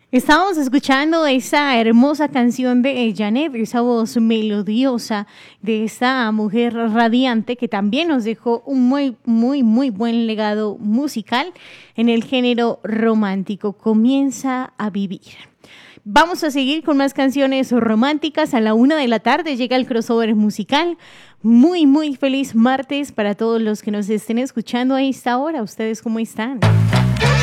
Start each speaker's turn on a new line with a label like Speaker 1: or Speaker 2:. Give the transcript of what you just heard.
Speaker 1: Estábamos escuchando esa hermosa canción de Janet, esa voz melodiosa de esta mujer radiante que también nos dejó un muy buen legado musical en el género romántico. Comienza a vivir. Vamos a seguir con más canciones románticas. A la 1 de la tarde llega el crossover musical. Muy feliz martes para todos los que nos estén escuchando a esta hora. ¿Ustedes cómo están?